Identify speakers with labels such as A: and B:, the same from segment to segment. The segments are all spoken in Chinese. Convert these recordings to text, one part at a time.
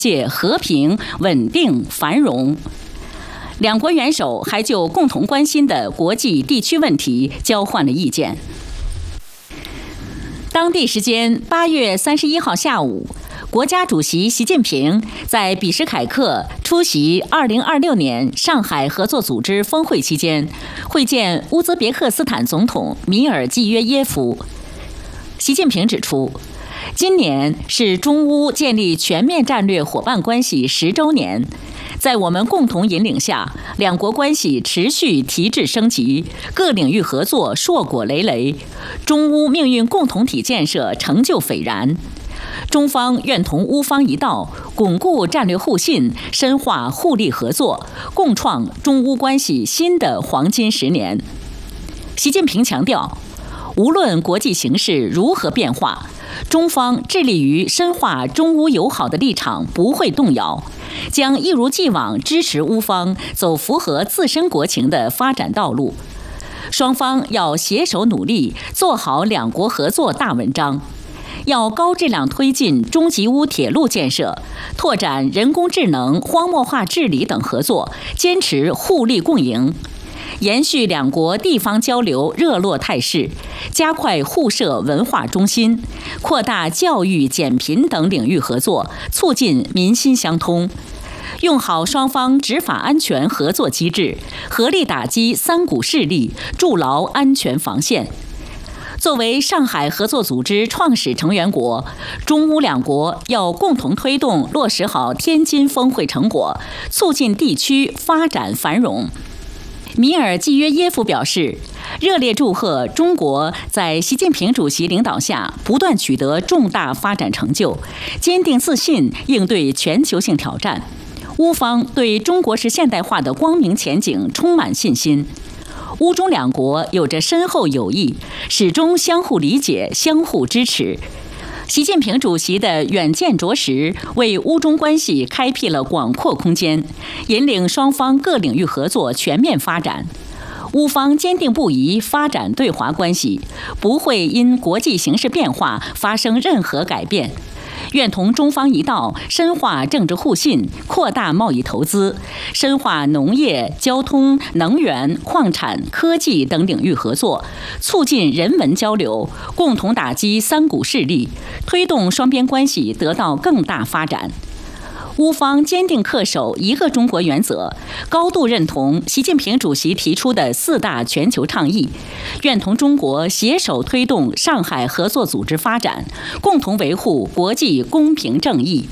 A: 界和平、稳定、繁荣。两国元首还就共同关心的国际地区问题交换了意见。当地时间8月31号下午，国家主席习近平在比什凯克出席2026年上海合作组织峰会期间，会见乌兹别克斯坦总统米尔济约耶夫。习近平指出，今年是中乌建立全面战略伙伴关系10周年，在我们共同引领下，两国关系持续提质升级，各领域合作硕果累累，中乌命运共同体建设成就斐然。中方愿同乌方一道，巩固战略互信，深化互利合作，共创中乌关系新的黄金10年。习近平强调，无论国际形势如何变化，中方致力于深化中乌友好的立场不会动摇，将一如既往支持乌方走符合自身国情的发展道路。双方要携手努力，做好两国合作大文章。要高质量推进中吉乌铁路建设，拓展人工智能、荒漠化治理等合作，坚持互利共赢，延续两国地方交流热络态势，加快互设文化中心，扩大教育、减贫等领域合作，促进民心相通。用好双方执法安全合作机制，合力打击三股势力，筑牢安全防线。作为上海合作组织创始成员国，中乌两国要共同推动落实好天津峰会成果，促进地区发展繁荣。米尔济约耶夫表示，热烈祝贺中国在习近平主席领导下不断取得重大发展成就，坚定自信应对全球性挑战。乌方对中国式现代化的光明前景充满信心。乌中两国有着深厚友谊，始终相互理解、相互支持。习近平主席的远见卓识，为乌中关系开辟了广阔空间，引领双方各领域合作全面发展。乌方坚定不移发展对华关系，不会因国际形势变化发生任何改变。愿同中方一道，深化政治互信，扩大贸易投资，深化农业、交通、能源、矿产、科技等领域合作，促进人文交流，共同打击三股势力，推动双边关系得到更大发展。乌方坚定恪守一个中国原则，高度认同习近平主席提出的4大全球倡议，愿同中国携手推动上海合作组织发展，共同维护国际公平正义。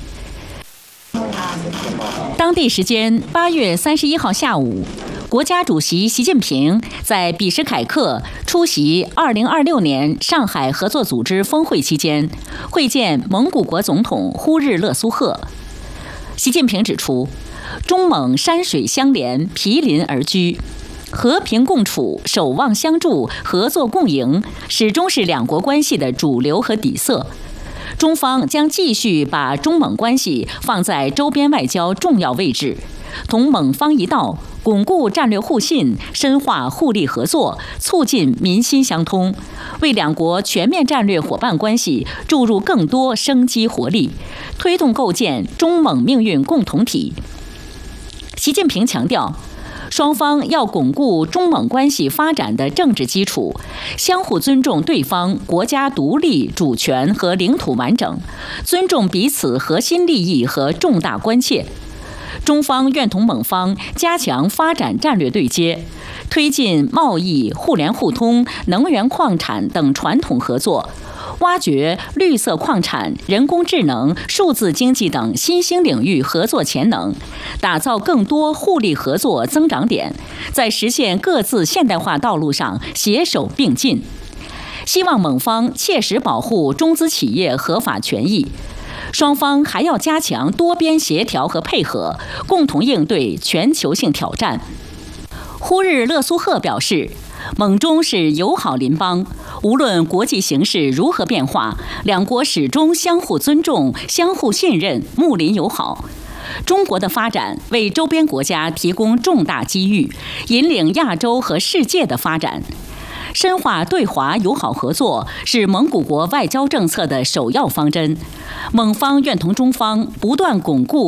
A: 当地时间8月31号下午，国家主席习近平在比什凯克出席2026年上海合作组织峰会期间，会见蒙古国总统呼日勒苏赫。习近平指出，中蒙山水相连，毗邻而居，和平共处、守望相助、合作共赢，始终是两国关系的主流和底色。中方将继续把中蒙关系放在周边外交重要位置，同蒙方一道，巩固战略互信，深化互利合作，促进民心相通，为两国全面战略伙伴关系注入更多生机活力，推动构建中蒙命运共同体。习近平强调，双方要巩固中蒙关系发展的政治基础，相互尊重对方国家独立、主权和领土完整，尊重彼此核心利益和重大关切。中方愿同蒙方加强发展战略对接，推进贸易、互联互通、能源矿产等传统合作，挖掘绿色矿产、人工智能、数字经济等新兴领域合作潜能，打造更多互利合作增长点，在实现各自现代化道路上携手并进。希望蒙方切实保护中资企业合法权益。双方还要加强多边协调和配合，共同应对全球性挑战。呼日勒苏赫表示，蒙中是友好邻邦，无论国际形势如何变化，两国始终相互尊重、相互信任，睦邻友好。中国的发展为周边国家提供重大机遇，引领亚洲和世界的发展。 深化对华友好合作是蒙古国外交政策的首要方针。蒙方愿同中方不断巩固